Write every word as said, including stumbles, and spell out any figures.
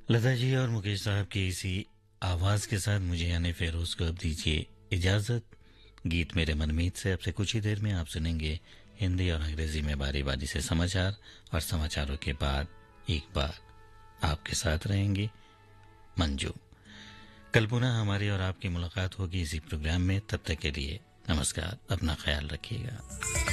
लता जी और मुकेश साहब की इसी आवाज के साथ मुझे यानी फेरोज को अब दीजिए इजाजत। गीत मेरे मनमीत से अब से कुछ ही देर में आप सुनेंगे हिंदी और अंग्रेजी में बारी बारी से समाचार, और समाचारों के बाद एक बार आपके साथ रहेंगे मंजू। कल पुनः हमारी और आपकी मुलाकात होगी इसी प्रोग्राम में। तब तक के लिए नमस्कार, अपना ख्याल रखिएगा।